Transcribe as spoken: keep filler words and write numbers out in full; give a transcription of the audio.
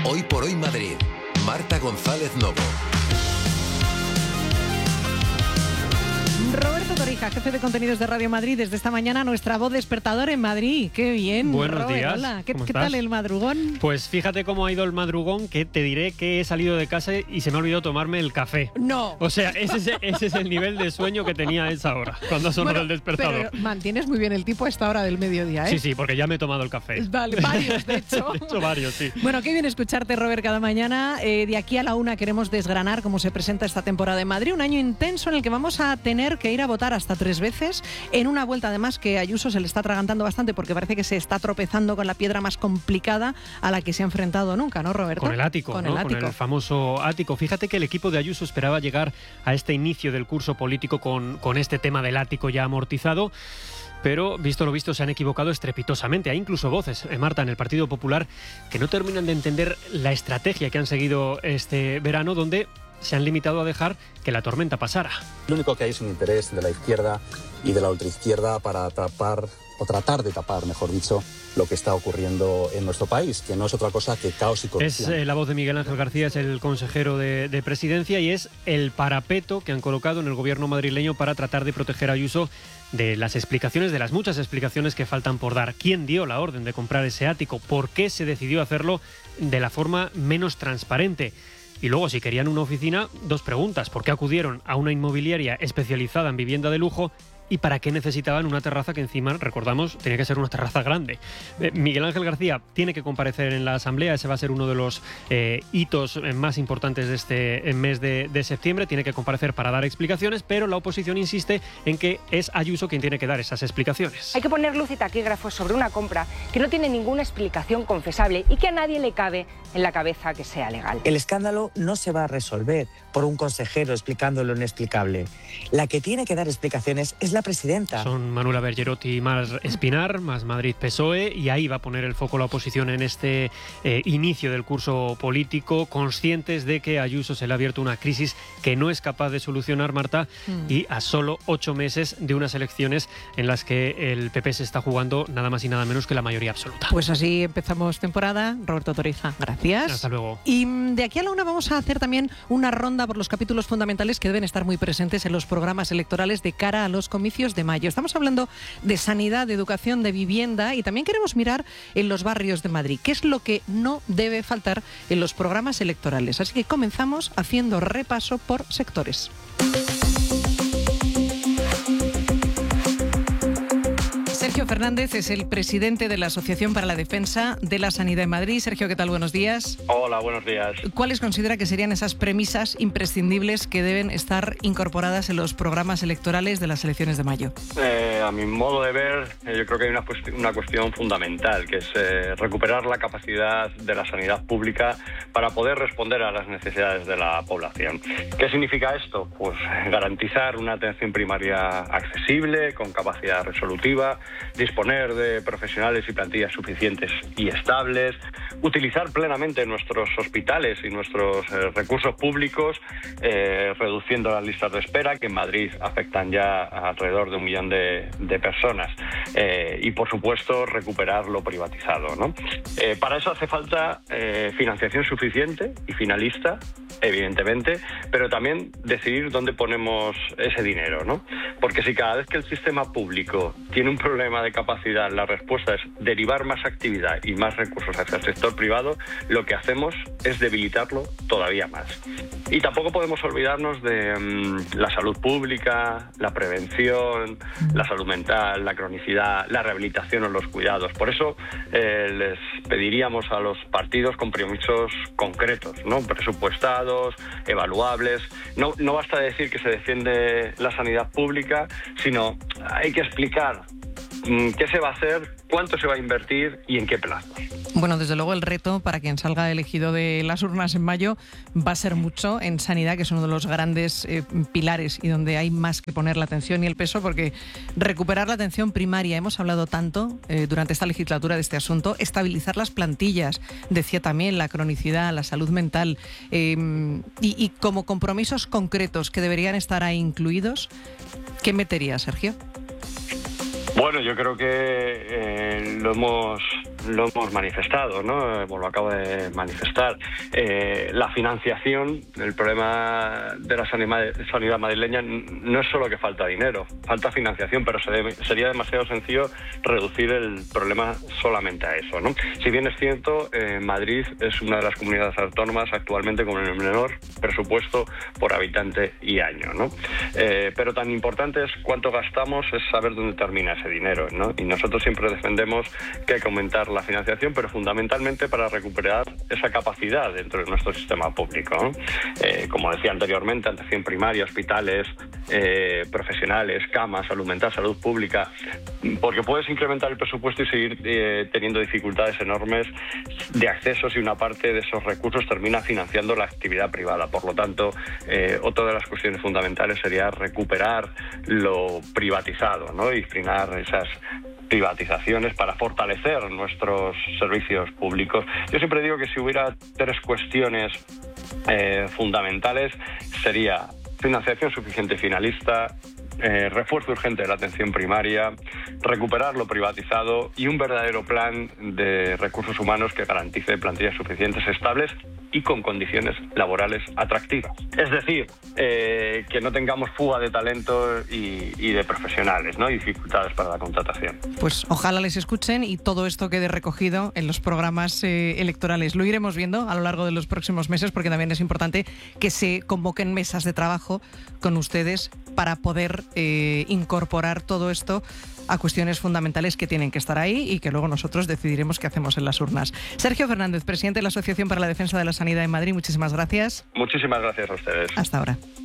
Hoy por Hoy Madrid. Marta González Novo. Roberto Torija, jefe de contenidos de Radio Madrid, desde esta mañana nuestra voz despertador en Madrid. ¡Qué bien! Buenos Robert, días. Hola. ¿Qué, ¿Cómo ¿qué estás? tal el madrugón? Pues fíjate cómo ha ido el madrugón, que te diré que he salido de casa y se me ha olvidado tomarme el café. No. O sea, ese es, ese es el nivel de sueño que tenía a esa hora, cuando sonó Bueno, el despertador. pero mantienes muy bien el tipo a esta hora del mediodía, ¿eh? Sí, sí, porque ya me he tomado el café. Vale, varios, de hecho. De hecho, varios, sí. Bueno, qué bien escucharte, Robert, cada mañana. Eh, de aquí a la una queremos desgranar cómo se presenta esta temporada en Madrid. Un año intenso en el que vamos a tener que ir a votar hasta tres veces. En una vuelta, además, que a Ayuso se le está atragantando bastante porque parece que se está tropezando con la piedra más complicada a la que se ha enfrentado nunca, ¿no, Roberto? Con el ático, con ¿no? el ático. Con el famoso ático. Fíjate que el equipo de Ayuso esperaba llegar a este inicio del curso político con, con este tema del ático ya amortizado. Pero, visto lo visto, se han equivocado estrepitosamente. Hay incluso voces, eh, Marta, en el Partido Popular, que no terminan de entender la estrategia que han seguido este verano, donde se han limitado a dejar que la tormenta pasara. Lo único que hay es un interés de la izquierda y de la ultraizquierda para tapar, o tratar de tapar, mejor dicho, lo que está ocurriendo en nuestro país, que no es otra cosa que caos y Es corrupción. eh, la voz de Miguel Ángel García, es el consejero de, de Presidencia, y es el parapeto que han colocado en el gobierno madrileño para tratar de proteger a Ayuso de las explicaciones, de las muchas explicaciones que faltan por dar. ¿Quién dio la orden de comprar ese ático? ¿Por qué se decidió hacerlo de la forma menos transparente? Y luego, si querían una oficina, dos preguntas. ¿Por qué acudieron a una inmobiliaria especializada en vivienda de lujo? ¿Y para qué necesitaban una terraza que encima, recordamos, tenía que ser una terraza grande? Eh, Miguel Ángel García tiene que comparecer en la Asamblea. Ese va a ser uno de los eh, hitos más importantes de este mes de, de septiembre. Tiene que comparecer para dar explicaciones, pero la oposición insiste en que es Ayuso quien tiene que dar esas explicaciones. Hay que poner luz y taquígrafos sobre una compra que no tiene ninguna explicación confesable y que a nadie le cabe en la cabeza que sea legal. El escándalo no se va a resolver por un consejero explicando lo inexplicable. La que tiene que dar explicaciones es la presidenta. Son Manuela Bergerotti y Mar Espinar, más Madrid P S O E, y ahí va a poner el foco la oposición en este eh, inicio del curso político, conscientes de que a Ayuso se le ha abierto una crisis que no es capaz de solucionar, Marta, mm. y a solo ocho meses de unas elecciones en las que el P P se está jugando nada más y nada menos que la mayoría absoluta. Pues así empezamos temporada. Roberto Torija, gracias. Hasta luego. Y de aquí a la una vamos a hacer también una ronda por los capítulos fundamentales que deben estar muy presentes en los programas electorales de cara a los comicios de mayo. Estamos hablando de sanidad, de educación, de vivienda, y también queremos mirar en los barrios de Madrid. ¿Qué es lo que no debe faltar en los programas electorales? Así que comenzamos haciendo repaso por sectores. Sergio Fernández es el presidente de la Asociación para la Defensa de la Sanidad en Madrid. Sergio, ¿qué tal? Buenos días. Hola, buenos días. ¿Cuáles considera que serían esas premisas imprescindibles que deben estar incorporadas en los programas electorales de las elecciones de mayo? Eh, a mi modo de ver, eh, yo creo que hay una, cuest- una cuestión fundamental, que es eh, recuperar la capacidad de la sanidad pública para poder responder a las necesidades de la población. ¿Qué significa esto? Pues garantizar una atención primaria accesible, con capacidad resolutiva, disponer de profesionales y plantillas suficientes y estables, utilizar plenamente nuestros hospitales y nuestros eh, recursos públicos, eh, reduciendo las listas de espera, que en Madrid afectan ya a alrededor de un millón de, de personas, eh, y por supuesto recuperar lo privatizado, ¿no? Eh, para eso hace falta eh, financiación suficiente y finalista, evidentemente, pero también decidir dónde ponemos ese dinero, ¿no? Porque si cada vez que el sistema público tiene un problema de capacidad, la respuesta es derivar más actividad y más recursos hacia el sector privado, lo que hacemos es debilitarlo todavía más. Y tampoco podemos olvidarnos de um, la salud pública, la prevención, la salud mental, la cronicidad, la rehabilitación o los cuidados. Por eso eh, les pediríamos a los partidos compromisos concretos, ¿no? Presupuestados, evaluables. No, no basta decir que se defiende la sanidad pública, sino hay que explicar qué se va a hacer, cuánto se va a invertir y en qué plazo. Bueno, desde luego el reto para quien salga elegido de las urnas en mayo va a ser mucho en sanidad, que es uno de los grandes eh, pilares y donde hay más que poner la atención y el peso, porque recuperar la atención primaria, hemos hablado tanto eh, durante esta legislatura de este asunto, estabilizar las plantillas, decía también la cronicidad, la salud mental, eh, y, y como compromisos concretos que deberían estar ahí incluidos, ¿qué metería, Sergio? Bueno, yo creo que eh, lo hemos lo hemos manifestado, ¿no? Bueno, lo acabo de manifestar. Eh, la financiación, el problema de la sanidad, sanidad madrileña no es solo que falta dinero, falta financiación, pero se debe, sería demasiado sencillo reducir el problema solamente a eso, ¿no? Si bien es cierto, eh, Madrid es una de las comunidades autónomas actualmente con el menor presupuesto por habitante y año, ¿no? Eh, pero tan importante es cuánto gastamos, es saber dónde termina ese dinero, ¿no? Y nosotros siempre defendemos que hay que aumentar la financiación, pero fundamentalmente para recuperar esa capacidad dentro de nuestro sistema público, ¿no? Eh, como decía anteriormente, atención primaria, hospitales, eh, profesionales, camas, salud mental, salud pública, porque puedes incrementar el presupuesto y seguir eh, teniendo dificultades enormes de acceso si una parte de esos recursos termina financiando la actividad privada. Por lo tanto, eh, otra de las cuestiones fundamentales sería recuperar lo privatizado, ¿no? Y frenar esas privatizaciones para fortalecer nuestros servicios públicos. Yo siempre digo que si hubiera tres cuestiones eh, fundamentales sería financiación suficiente y finalista, Eh, refuerzo urgente de la atención primaria, recuperar lo privatizado y un verdadero plan de recursos humanos que garantice plantillas suficientes, estables y con condiciones laborales atractivas. Es decir, eh, que no tengamos fuga de talento y, y de profesionales, ¿no? Y dificultades para la contratación. Pues ojalá les escuchen y todo esto quede recogido en los programas eh, electorales. Lo iremos viendo a lo largo de los próximos meses, porque también es importante que se convoquen mesas de trabajo con ustedes para poder eh, incorporar todo esto a cuestiones fundamentales que tienen que estar ahí y que luego nosotros decidiremos qué hacemos en las urnas. Sergio Fernández, presidente de la Asociación para la Defensa de la Sanidad en Madrid, muchísimas gracias. Muchísimas gracias a ustedes. Hasta ahora.